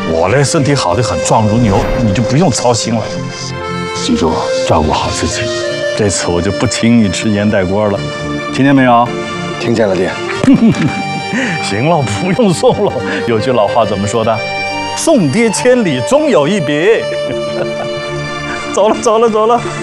我嘞身体好得很，壮如牛，你就不用操心了。记住，照顾好自己。这次我就不请你吃烟袋锅了，听见没有？ 听见了，爹。 行了，不用送了。有句老话怎么说的？送爹千里，终有一别。走了，走了，走了。